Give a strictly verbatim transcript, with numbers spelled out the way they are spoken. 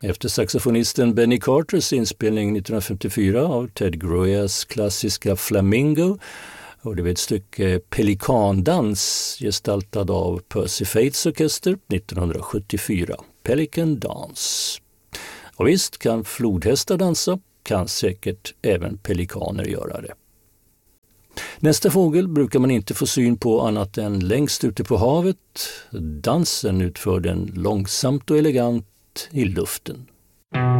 Efter saxofonisten Benny Carters inspelning nittonhundrafemtiofyra av Ted Gruya's klassiska Flamingo och det var ett stycke Pelikandans gestaltad av Percy Faiths orkester nittonhundrasjuttiofyra. Pelican Dance. Och visst kan flodhästar dansa, kan säkert även pelikaner göra det. Nästa fågel brukar man inte få syn på annat än längst ute på havet. Dansen utför den långsamt och elegant i luften.